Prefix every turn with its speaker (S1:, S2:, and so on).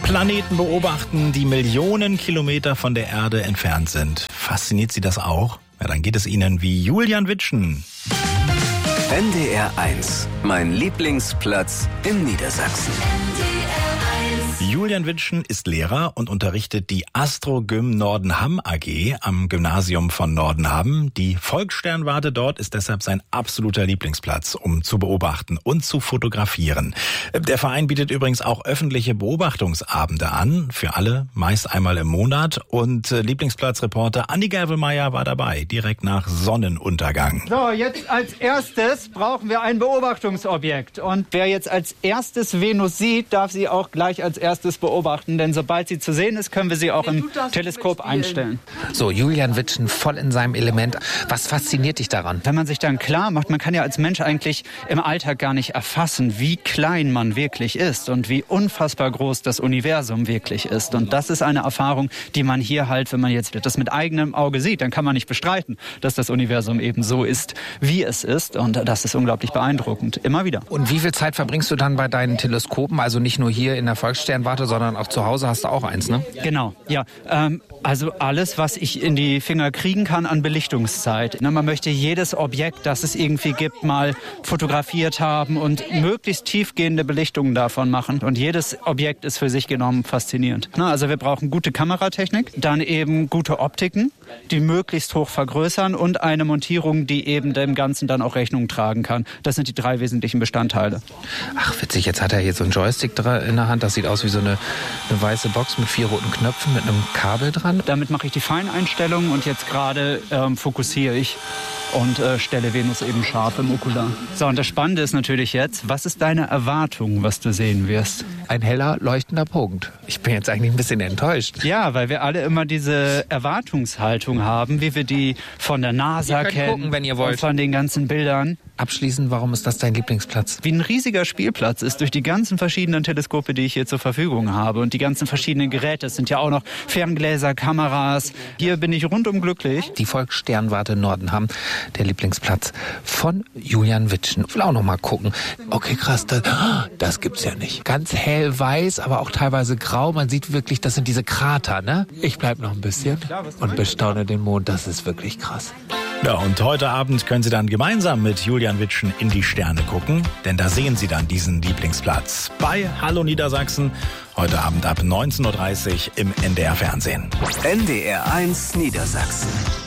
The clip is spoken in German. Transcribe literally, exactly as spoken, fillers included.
S1: Planeten beobachten, die Millionen Kilometer von der Erde entfernt sind. Fasziniert Sie das auch? Ja, dann geht es Ihnen wie Julian Witschen.
S2: N D R eins, mein Lieblingsplatz in Niedersachsen.
S1: Julian Witschen ist Lehrer und unterrichtet die Astrogym Nordenham A G am Gymnasium von Nordenham. Die Volkssternwarte dort ist deshalb sein absoluter Lieblingsplatz, um zu beobachten und zu fotografieren. Der Verein bietet übrigens auch öffentliche Beobachtungsabende an, für alle, meist einmal im Monat. Und Lieblingsplatzreporter Andi Gervelmeier war dabei, direkt nach Sonnenuntergang.
S3: So, jetzt als erstes brauchen wir ein Beobachtungsobjekt. Und wer jetzt als erstes Venus sieht, darf sie auch gleich als erstes beobachten, denn sobald sie zu sehen ist, können wir sie auch im Teleskop einstellen.
S4: So, Julian Witschen voll in seinem Element. Was fasziniert dich daran?
S3: Wenn man sich dann klar macht, man kann ja als Mensch eigentlich im Alltag gar nicht erfassen, wie klein man wirklich ist und wie unfassbar groß das Universum wirklich ist. Und das ist eine Erfahrung, die man hier halt, wenn man jetzt das mit eigenem Auge sieht, dann kann man nicht bestreiten, dass das Universum eben so ist, wie es ist. Und das ist unglaublich beeindruckend. Immer wieder.
S4: Und wie viel Zeit verbringst du dann bei deinen Teleskopen? Also nicht nur hier in der Volkssternwarte, sondern auch zu Hause hast du auch eins, ne?
S3: Genau, ja. Ähm, also alles, was ich in die Finger kriegen kann an Belichtungszeit. Ne, man möchte jedes Objekt, das es irgendwie gibt, mal fotografiert haben und möglichst tiefgehende Belichtungen davon machen. Und jedes Objekt ist für sich genommen faszinierend. Ne, also wir brauchen gute Kameratechnik, dann eben gute Optiken, die möglichst hoch vergrößern und eine Montierung, die eben dem Ganzen dann auch Rechnung tragen kann. Das sind die drei wesentlichen Bestandteile.
S4: Ach witzig, jetzt hat er hier so einen Joystick in der Hand. Das sieht aus wie so eine, eine weiße Box mit vier roten Knöpfen mit einem Kabel dran.
S3: Damit mache ich die Feineinstellungen und jetzt gerade ähm, fokussiere ich und äh, stelle Venus eben scharf im Okular. So, und das Spannende ist natürlich jetzt, was ist deine Erwartung, was du sehen wirst?
S4: Ein heller, leuchtender Punkt. Ich bin jetzt eigentlich ein bisschen enttäuscht.
S3: Ja, weil wir alle immer diese Erwartungshaltung haben, wie wir die von der NASA
S4: ihr könnt
S3: kennen,
S4: gucken, wenn ihr wollt.
S3: Und von den ganzen Bildern.
S4: Abschließend, warum ist das dein Lieblingsplatz?
S3: Wie ein riesiger Spielplatz ist durch die ganzen verschiedenen Teleskope, die ich hier zur Verfügung habe und die ganzen verschiedenen Geräte. Es sind ja auch noch Ferngläser, Kameras. Hier bin ich rundum glücklich.
S4: Die Volkssternwarte Nordenham, der Lieblingsplatz von Julian Witschen. Ich will auch noch mal gucken. Okay, krass, das, das gibt's ja nicht. Ganz hellweiß, aber auch teilweise grau. Man sieht wirklich, das sind diese Krater, ne? Ich bleib noch ein bisschen und bestaune den Mond. Das ist wirklich krass.
S1: Ja, und heute Abend können Sie dann gemeinsam mit Julian Witschen in die Sterne gucken, denn da sehen Sie dann diesen Lieblingsplatz bei Hallo Niedersachsen, heute Abend ab neunzehn Uhr dreißig im N D R Fernsehen.
S2: N D R eins Niedersachsen.